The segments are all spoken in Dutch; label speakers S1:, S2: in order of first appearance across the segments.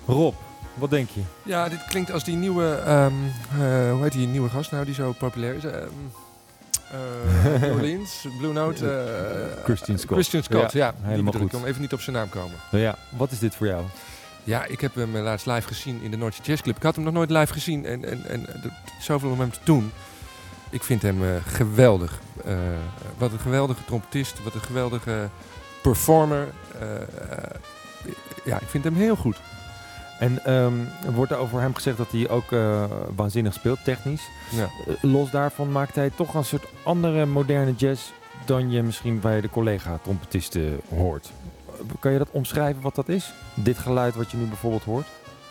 S1: Rob, wat denk je?
S2: Ja, dit klinkt als die nieuwe... hoe heet die nieuwe gast nou die zo populair is? New Orleans, Blue Note.
S1: Christian Scott.
S2: Christian Scott, ja.
S1: helemaal
S2: Ik
S1: goed.
S2: kan even niet op zijn naam komen.
S1: Nou ja, wat is dit voor jou?
S2: Ja, ik heb hem laatst live gezien in de Noordse Jazz Club. Ik had hem nog nooit live gezien en zoveel om hem te doen. Ik vind hem geweldig. Wat een geweldige trompetist, wat een geweldige performer. Ja, ik vind hem heel goed.
S1: En er wordt er over hem gezegd dat hij ook waanzinnig speelt, technisch.
S2: Ja.
S1: Los daarvan maakt hij toch een soort andere moderne jazz dan je misschien bij de collega-trompetisten hoort. Kan je dat omschrijven wat dat is? Dit geluid wat je nu bijvoorbeeld hoort?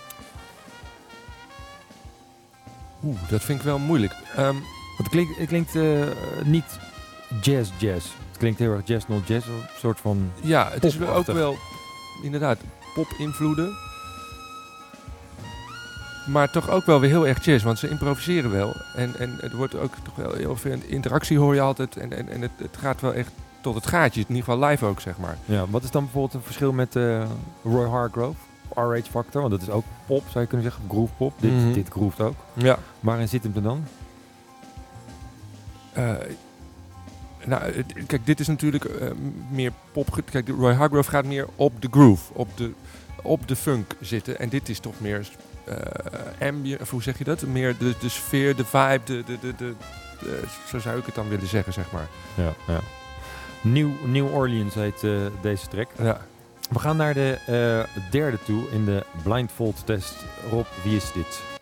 S2: Dat vind ik wel moeilijk.
S1: Want het klinkt niet jazz. Het klinkt heel erg jazz, not jazz. Een soort van...
S2: Ja, het is ook
S1: popachtig.
S2: wel inderdaad pop-invloeden. Maar toch ook wel weer heel erg jazz, want ze improviseren wel. En er wordt ook toch wel heel veel interactie hoor je altijd. En het gaat wel echt tot het gaatje, in ieder geval live ook, zeg maar.
S1: Ja, wat is dan bijvoorbeeld een verschil met Roy Hargrove? RH Factor, want dat is ook pop, zou je kunnen zeggen. Groove pop. Dit groeft ook.
S2: Ja.
S1: Waarin zit hem er dan?
S2: Kijk, dit is natuurlijk meer pop. Kijk, Roy Hargrove gaat meer op de groove, op de funk zitten. En dit is toch meer ambient, of hoe zeg je dat? Meer de sfeer, de vibe, zo zou ik het dan willen zeggen, zeg maar.
S1: Ja. New Orleans heet deze track.
S2: Ja.
S1: We gaan naar de derde toe in de blindfold test. Rob, wie is dit?